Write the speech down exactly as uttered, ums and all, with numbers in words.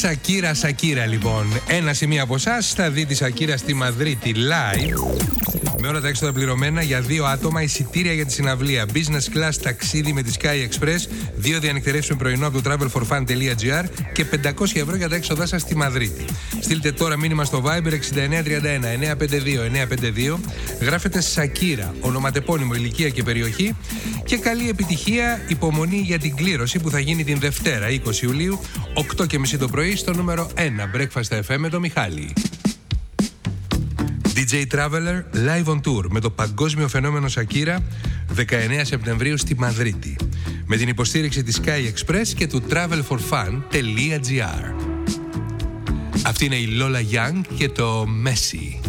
Σακύρα, Σακύρα λοιπόν. Ένα σημείο από εσάς θα δει τη Σακύρα στη Μαδρίτη live. Με όλα τα έξοδα πληρωμένα για δύο άτομα, εισιτήρια για τη συναυλία, business class ταξίδι με τη Sky Express, δύο διανυκτερεύσεις με πρωινό από το travel for fun τελεία gr και πεντακόσια ευρώ για τα έξοδά σας στη Μαδρίτη. Στείλτε τώρα μήνυμα στο Viber εξήντα εννέα τριάντα ένα εννιακόσια πενήντα δύο εννιακόσια πενήντα δύο. Γράφετε Σακύρα, ονοματεπώνυμο, ηλικία και περιοχή. Και καλή επιτυχία, υπομονή για την κλήρωση που θα γίνει την Δευτέρα είκοσι Ιουλίου, οκτώ και μισή το πρωί, στο νούμερο ένα Breakfast εφ εμ με το Μιχάλη. ντι τζέι Traveler live on tour με το παγκόσμιο φαινόμενο Σακύρα δεκαεννέα Σεπτεμβρίου στη Μαδρίτη, με την υποστήριξη της Sky Express και του travel for fun τελεία gr. Αυτή είναι η Lola Young και το Messi.